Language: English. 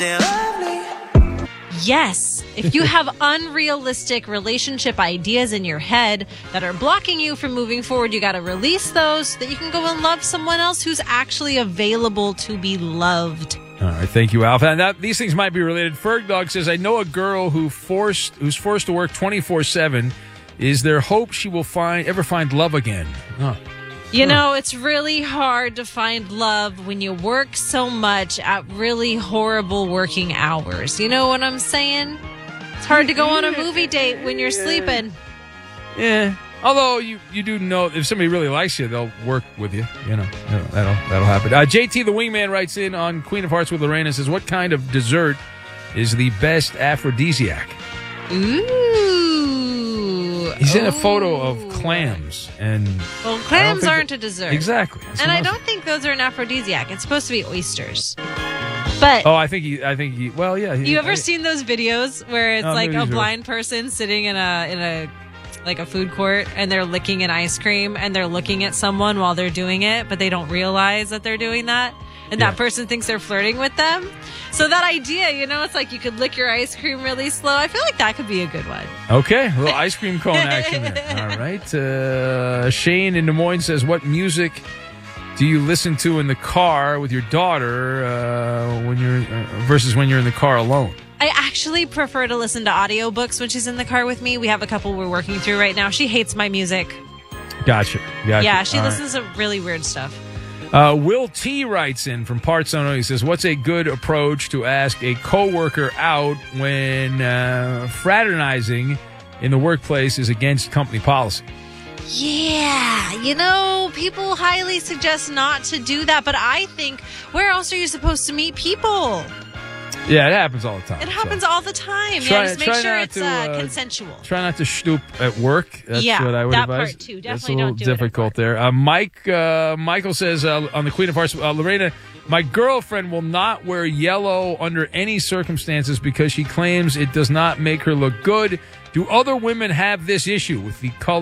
Yes, if you have unrealistic relationship ideas in your head that are blocking you from moving forward, you got to release those so that you can go and love someone else who's actually available to be loved. All right, thank you, Alpha. And these things might be related. Fergdog says, I know a girl who's forced to work 24/7. Is there hope she will ever find love again? Huh. You know, it's really hard to find love when you work so much at really horrible working hours. You know what I'm saying? It's hard to go on a movie date when you're sleeping. Yeah. Although you do know if somebody really likes you, they'll work with you. You know, that'll happen. JT the Wingman writes in on Queen of Hearts with Lorena, says, what kind of dessert is the best aphrodisiac? Ooh. He sent a photo of clams. Well, clams aren't a dessert. Exactly. And I don't think those are an aphrodisiac. It's supposed to be oysters. But I think he. Well, yeah. You ever seen those videos where it's like a blind sure. person sitting in a food court and they're licking an ice cream and they're looking at someone while they're doing it, but they don't realize that they're doing that, and that person thinks they're flirting with them? So that idea, it's like you could lick your ice cream really slow. I feel like that could be a good one. Okay, a little ice cream cone action there. All right. Shane in Des Moines says, what music do you listen to in the car with your daughter versus when you're in the car alone? I actually prefer to listen to audiobooks when she's in the car with me. We have a couple we're working through right now. She hates my music. Gotcha. Yeah, she listens to really weird stuff. Will T writes in from Parts Unknown. He says, what's a good approach to ask a coworker out when fraternizing in the workplace is against company policy? Yeah, people highly suggest not to do that, but I think, where else are you supposed to meet people? Yeah, it happens all the time. It happens all the time. Just make sure it's consensual. Try not to stoop at work. That's what I would advise. That part too. Definitely That's a little don't do difficult there. Michael says on the Queen of Hearts, Lorena, my girlfriend will not wear yellow under any circumstances because she claims it does not make her look good. Do other women have this issue with the color?